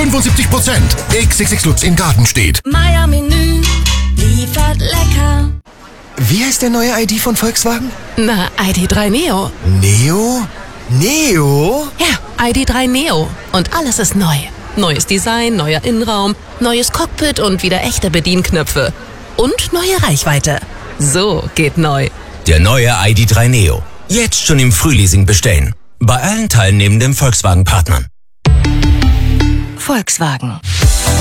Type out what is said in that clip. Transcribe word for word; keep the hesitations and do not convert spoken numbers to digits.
fünfundsiebzig Prozent. X X X Lutz in Gartenstedt. Meier Menü liefert lecker. Wie heißt der neue I D von Volkswagen? Na, I D drei Neo. Neo? Neo? Ja, I D drei Neo. Und alles ist neu. Neues Design, neuer Innenraum, neues Cockpit und wieder echte Bedienknöpfe. Und neue Reichweite. So geht neu. Der neue I D drei Neo. Jetzt schon im Frühleasing bestellen. Bei allen teilnehmenden Volkswagen-Partnern. Volkswagen.